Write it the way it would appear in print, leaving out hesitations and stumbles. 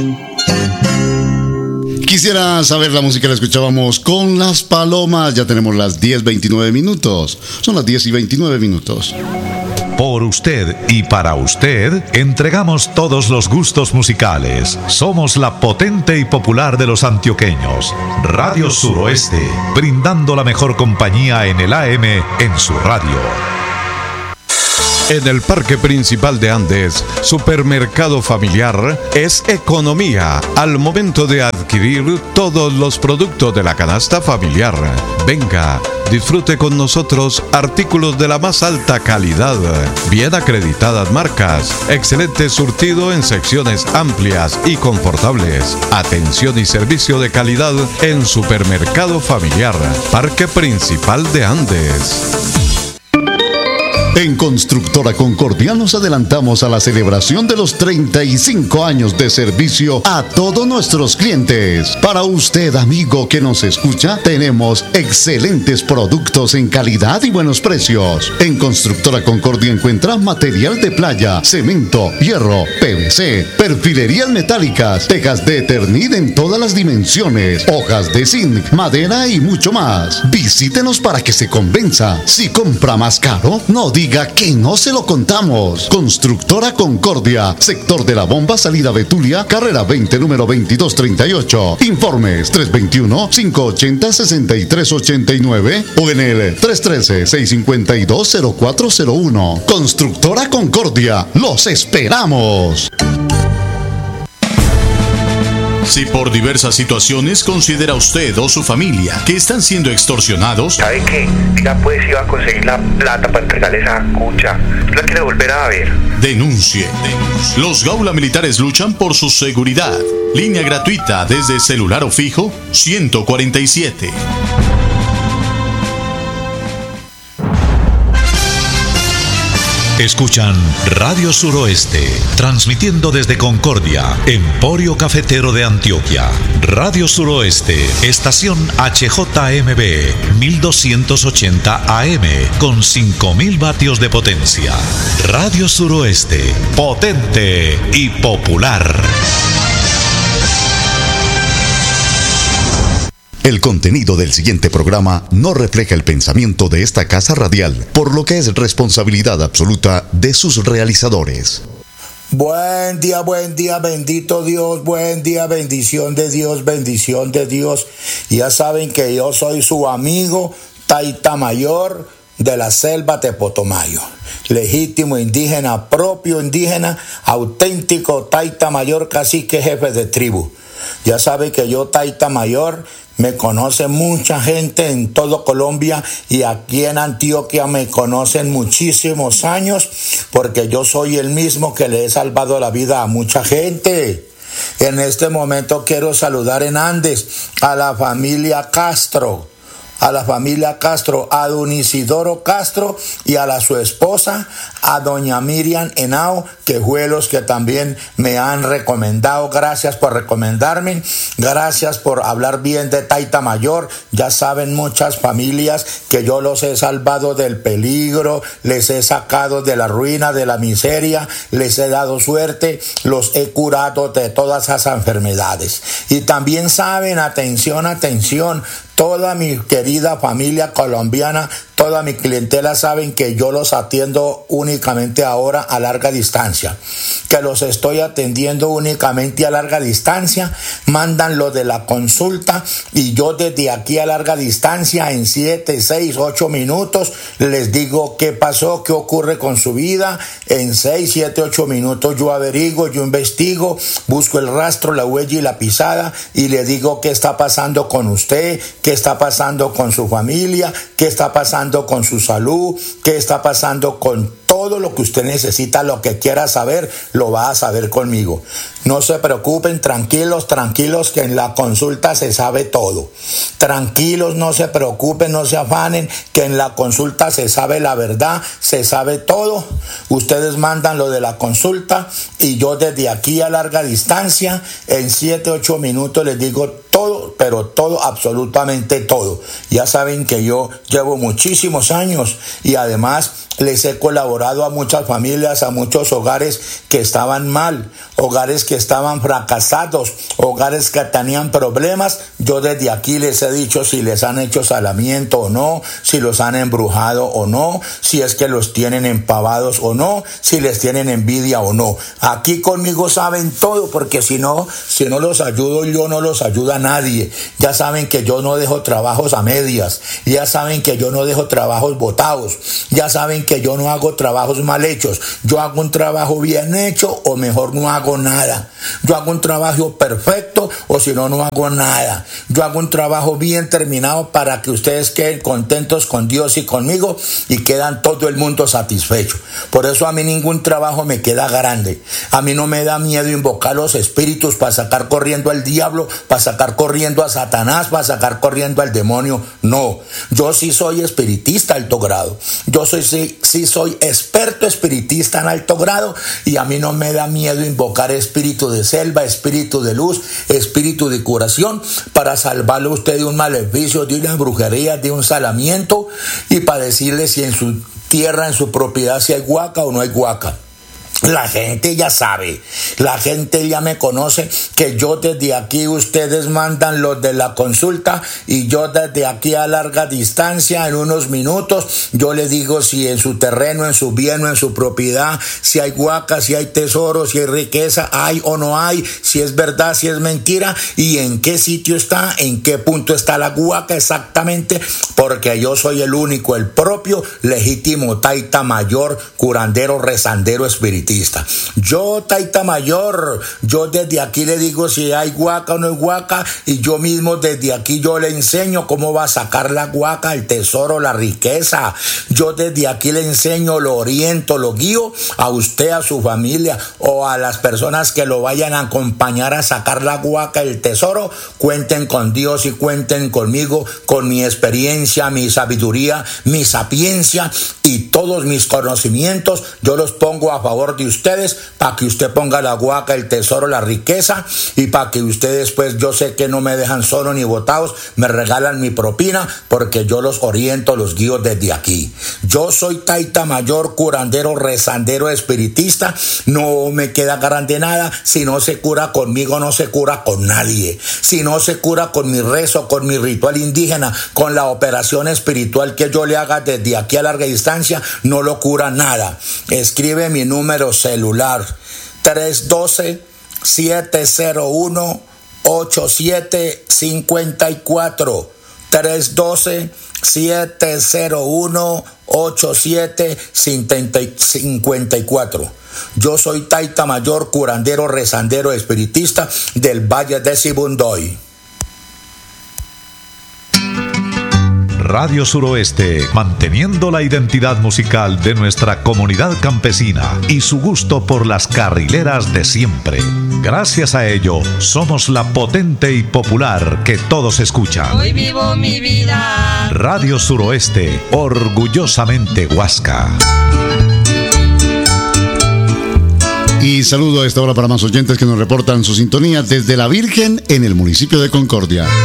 Quisiera saber la música, la escuchábamos con Las Palomas. Ya tenemos las 10:29 minutos. Son las 10:29 minutos. Por usted y para usted, entregamos todos los gustos musicales. Somos la potente y popular de los antioqueños. Radio Suroeste, brindando la mejor compañía en el AM en su radio. En el Parque Principal de Andes, Supermercado Familiar es economía al momento de adquirir todos los productos de la canasta familiar. Venga, disfrute con nosotros artículos de la más alta calidad, bien acreditadas marcas, excelente surtido en secciones amplias y confortables, atención y servicio de calidad en Supermercado Familiar, Parque Principal de Andes. En Constructora Concordia nos adelantamos a la celebración de los 35 años de servicio a todos nuestros clientes. Para usted, amigo que nos escucha, tenemos excelentes productos en calidad y buenos precios. En Constructora Concordia encuentra material de playa, cemento, hierro, PVC, perfilerías metálicas, tejas de Eternit en todas las dimensiones, hojas de zinc, madera y mucho más. Visítenos para que se convenza. Si compra más caro, no diga que no se lo contamos. Constructora Concordia, sector de la Bomba, salida Betulia, carrera 20, número 2238. Informes 321-580-6389 o en el 313-652-0401. Constructora Concordia, los esperamos. Si por diversas situaciones considera usted o su familia que están siendo extorsionados, ¿sabe qué? Ya pues iba a conseguir la plata para entregarle esa cucha. ¿La quiere volver a ver? Denuncie. Los Gaula Militares luchan por su seguridad. Línea gratuita desde celular o fijo 147. Escuchan Radio Suroeste, transmitiendo desde Concordia, Emporio Cafetero de Antioquia. Radio Suroeste, estación HJMB, 1280 AM, con 5000 vatios de potencia. Radio Suroeste, potente y popular. El contenido del siguiente programa no refleja el pensamiento de esta casa radial, por lo que es responsabilidad absoluta de sus realizadores. Buen día, bendito Dios, buen día, bendición de Dios, bendición de Dios. Ya saben que yo soy su amigo Taita Mayor de la selva de Potomayo. Legítimo indígena, propio indígena, auténtico Taita Mayor, cacique jefe de tribu. Ya saben que yo, Taita Mayor, me conoce mucha gente en todo Colombia y aquí en Antioquia me conocen muchísimos años porque yo soy el mismo que le he salvado la vida a mucha gente. En este momento quiero saludar en Andes a la familia Castro. A don Isidoro Castro y a su esposa, a doña Miriam Henao, que fue los que también me han recomendado. Gracias por recomendarme, gracias por hablar bien de Taita Mayor. Ya saben muchas familias que yo los he salvado del peligro, les he sacado de la ruina, de la miseria, les he dado suerte, los he curado de todas esas enfermedades. Y también saben, atención, toda mi querida familia colombiana, toda mi clientela saben que yo los atiendo únicamente ahora a larga distancia, que los estoy atendiendo únicamente a larga distancia. Mandan lo de la consulta y yo desde aquí a larga distancia en 7, 6, 8 minutos les digo qué pasó, qué ocurre con su vida. En 6, 7, 8 minutos yo averiguo, yo investigo, busco el rastro, la huella y la pisada y le digo qué está pasando con usted, qué está pasando con su familia, qué está pasando con su salud, qué está pasando con todo lo que usted necesita, lo que quiera saber, lo va a saber conmigo. No se preocupen, tranquilos, que en la consulta se sabe todo. Tranquilos, no se preocupen, no se afanen, que en la consulta se sabe la verdad, se sabe todo. Ustedes mandan lo de la consulta y yo desde aquí a larga distancia, en 7, 8 minutos les digo todo, pero todo, absolutamente todo. Ya saben que yo llevo muchísimos años y además les he colaborado a muchas familias, a muchos hogares que estaban mal, hogares que estaban fracasados, hogares que tenían problemas. Yo desde aquí les he dicho si les han hecho salamiento o no, si los han embrujado o no, si es que los tienen empavados o no, si les tienen envidia o no. Aquí conmigo saben todo, porque si no los ayudo yo, no los ayuda nadie. Ya saben que yo no dejo trabajos a medias, ya saben que yo no dejo trabajos botados, ya saben que yo no hago trabajos mal hechos. Yo hago un trabajo bien hecho, o mejor no hago nada. Yo hago un trabajo perfecto, o si no, no hago nada. Yo hago un trabajo bien terminado para que ustedes queden contentos con Dios y conmigo, y quedan todo el mundo satisfecho. Por eso a mí ningún trabajo me queda grande. A mí no me da miedo invocar los espíritus para sacar corriendo al diablo, para sacar corriendo a Satanás, para sacar corriendo al demonio. No, yo sí soy espiritista alto grado. Yo sí soy experto espiritista en alto grado, y a mí no me da miedo invocar espíritu de selva, espíritu de luz, espíritu de curación, para salvarlo a usted de un maleficio, de una brujería, de un salamiento, y para decirle si en su tierra, en su propiedad, si hay huaca o no hay huaca. La gente ya sabe, la gente ya me conoce, que yo desde aquí, ustedes mandan los de la consulta, y yo desde aquí a larga distancia, en unos minutos, yo les digo si en su terreno, en su bien o en su propiedad, si hay huaca, si hay tesoro, si hay riqueza, hay o no hay, si es verdad, si es mentira, y en qué sitio está, en qué punto está la huaca exactamente, porque yo soy el único, el propio, legítimo taita mayor, curandero, rezandero, espiritista. Yo, taita mayor, yo desde aquí le digo si hay huaca o no hay huaca, y yo mismo desde aquí yo le enseño cómo va a sacar la huaca, el tesoro, la riqueza. Yo desde aquí le enseño, lo oriento, lo guío a usted, a su familia, o a las personas que lo vayan a acompañar a sacar la huaca, el tesoro. Cuenten con Dios y cuenten conmigo, con mi experiencia, mi sabiduría, mi sapiencia y todos mis conocimientos. Yo los pongo a favor de ustedes, para que usted ponga la huaca, el tesoro, la riqueza, y para que ustedes, pues, yo sé que no me dejan solo ni botados, me regalan mi propina, porque yo los oriento, los guío desde aquí. Yo soy taita mayor, curandero, rezandero, espiritista. No me queda grande nada. Si no se cura conmigo, no se cura con nadie. Si no se cura con mi rezo, con mi ritual indígena, con la operación espiritual que yo le haga desde aquí a larga distancia, no lo cura nada. Escribe mi número celular: 312-701-8754. 312-701-8754. Yo soy taita mayor, curandero, rezandero, espiritista del Valle de Sibundoy. Radio Suroeste, manteniendo la identidad musical de nuestra comunidad campesina y su gusto por las carrileras de siempre. Gracias a ello, somos la potente y popular que todos escuchan. Hoy vivo mi vida. Radio Suroeste, orgullosamente Huasca. Y saludo a esta hora para más oyentes que nos reportan su sintonía desde La Virgen en el municipio de Concordia.